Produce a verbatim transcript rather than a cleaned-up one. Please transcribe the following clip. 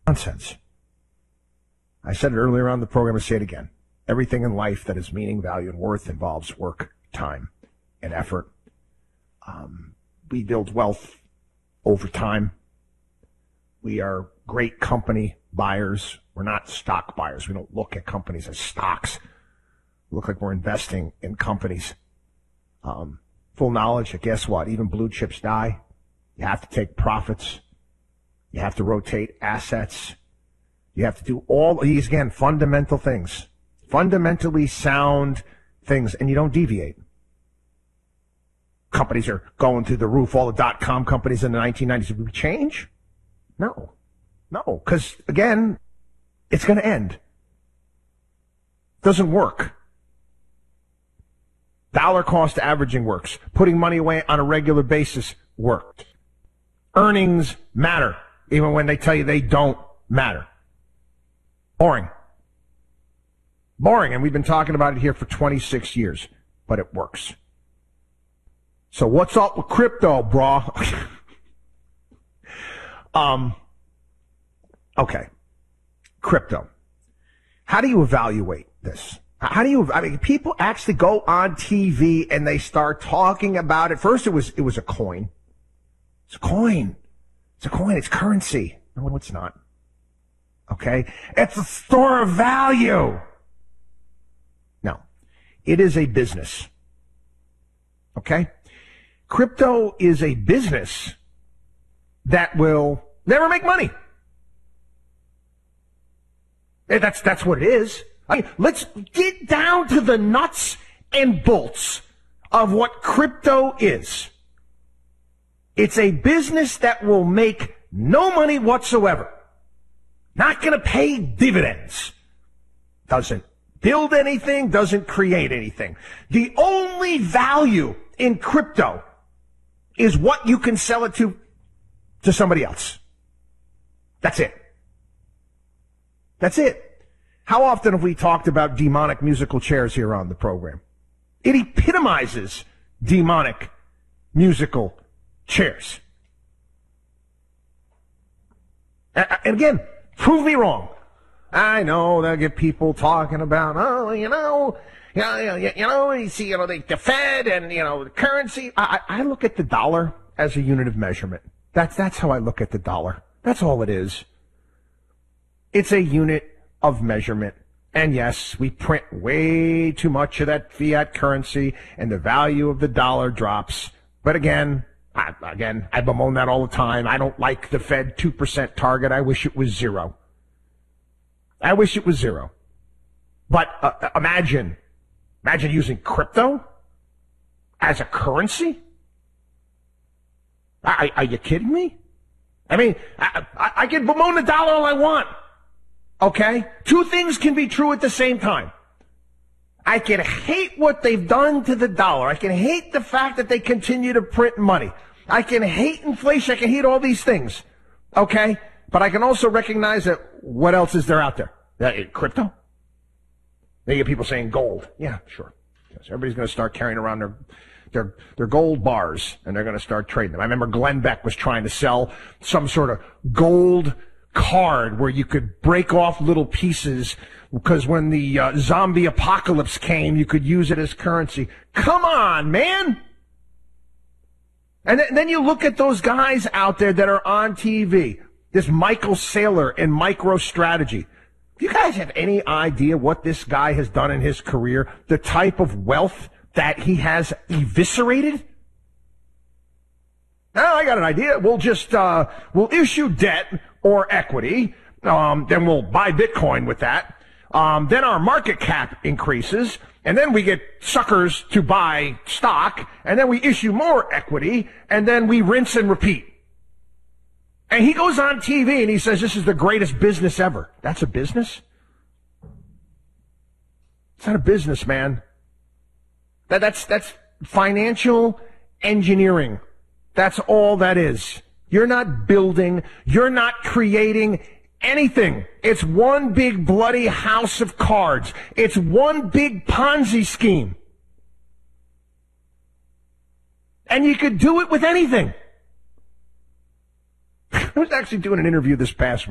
Nonsense. I said it earlier on the program, I say it again. Everything in life that has meaning, value, and worth involves work, time, and effort. Um, we build wealth over time. We are great company buyers. We're not stock buyers. We don't look at companies as stocks. We look like we're investing in companies. Um, full knowledge that guess what? Even blue chips die. You have to take profits. You have to rotate assets. You have to do all these, again, fundamental things. Fundamentally sound things, and you don't deviate. Companies are going through the roof. All the dot-com companies in the nineteen nineties. Did we change? No. No, because, again, it's going to end. Doesn't work. Dollar cost averaging works. Putting money away on a regular basis worked. Earnings matter, even when they tell you they don't matter. Boring. Boring, and we've been talking about it here for twenty-six years, but it works. So what's up with crypto, brah? um, okay. Crypto. How do you evaluate this? How do you, I mean, people actually go on T V and they start talking about it. First, it was, it was a coin. It's a coin. It's a coin. It's currency. No, it's not. Okay? It's a store of value. No. It is a business. Okay? Crypto is a business that will never make money. That's, that's what it is. I mean, let's get down to the nuts and bolts of what crypto is. It's a business that will make no money whatsoever. Not going to pay dividends. Doesn't build anything, doesn't create anything. The only value in crypto is what you can sell it to, to somebody else. That's it. That's it. How often have we talked about demonic musical chairs here on the program? It epitomizes demonic musical chairs. And again, prove me wrong. I know they'll get people talking about, oh, you know, you know, you know, you see, you know, the, the Fed and, you know, the currency. I, I look at the dollar as a unit of measurement. That's, that's how I look at the dollar. That's all it is. It's a unit of measurement. And yes, we print way too much of that fiat currency and the value of the dollar drops. But again, I, again, I bemoan that all the time. I don't like the Fed two percent target. I wish it was zero. I wish it was zero. But uh, imagine, imagine using crypto as a currency? Are, are you kidding me? I mean, I, I, I can bemoan the dollar all I want. Okay? Two things can be true at the same time. I can hate what they've done to the dollar. I can hate the fact that they continue to print money. I can hate inflation. I can hate all these things. Okay? But I can also recognize that what else is there out there? That, uh, crypto? Then you get people saying gold. Yeah, sure. Yes, everybody's going to start carrying around their, their, their gold bars, and they're going to start trading them. I remember Glenn Beck was trying to sell some sort of gold card where you could break off little pieces because when the uh, zombie apocalypse came, you could use it as currency. Come on, man! And, th- and then you look at those guys out there that are on T V. This Michael Saylor in MicroStrategy. Do you guys have any idea what this guy has done in his career? The type of wealth that he has eviscerated? Now, I got an idea. We'll just, uh, we'll issue debt or equity. Um, then we'll buy Bitcoin with that. Um, then our market cap increases. And then we get suckers to buy stock. And then we issue more equity. And then we rinse and repeat. And he goes on T V and he says, this is the greatest business ever. That's a business? It's not a business, man. That, that's, that's financial engineering. That's all that is. You're not building. You're not creating anything. It's one big bloody house of cards. It's one big Ponzi scheme. And you could do it with anything. I was actually doing an interview this past